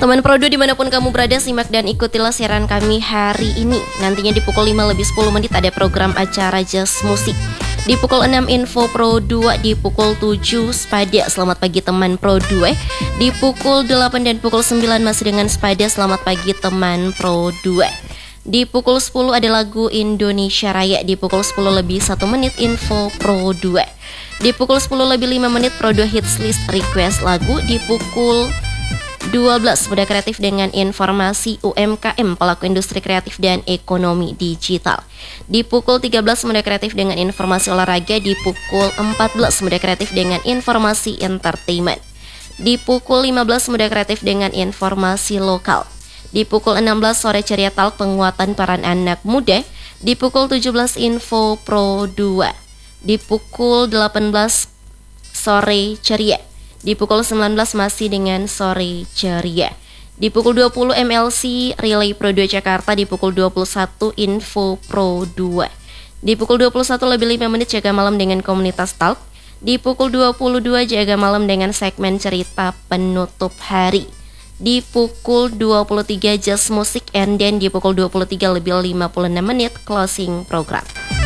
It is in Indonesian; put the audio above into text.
Teman Pro 2 dimanapun kamu berada, simak dan ikutilah siaran kami hari ini. Nantinya di pukul 5 lebih 10 menit ada program acara Jazz Musik. Di pukul 6 info Pro 2, di pukul 7 Spada, selamat pagi teman Pro 2. Di pukul 8 dan pukul 9 masih dengan Spada, selamat pagi teman Pro 2. Di pukul 10 ada lagu Indonesia Raya. Di pukul 10 lebih 1 menit info Pro 2. Di pukul 10 lebih 5 menit Pro 2 Hits List Request lagu. Di pukul 12 Muda Kreatif dengan informasi UMKM, pelaku industri kreatif dan ekonomi digital. Di pukul 13 Muda Kreatif dengan informasi olahraga. Di pukul 14 Muda Kreatif dengan informasi entertainment. Di pukul 15 Muda Kreatif dengan informasi lokal. Di pukul 16 Sore Ceria Talk, penguatan peran anak muda. Di pukul 17 info Pro 2. Di pukul 18 Sore Ceria. Di pukul 19 masih dengan Sore Ceria. Di pukul 20 MLC Relay Pro 2 Jakarta. Di pukul 21 Info Pro 2. Di pukul 21 lebih 5 menit Jaga Malam dengan Komunitas Talk. Di pukul 22 Jaga Malam dengan segmen cerita penutup hari. Di pukul 23 Jazz Musik, and then di pukul 23 lebih 56 menit closing program.